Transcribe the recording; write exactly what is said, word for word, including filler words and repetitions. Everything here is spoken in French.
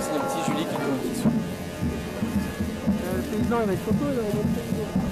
c'est notre petit Julie qui tourne dessus. Euh, le paysan, il va être content, il va être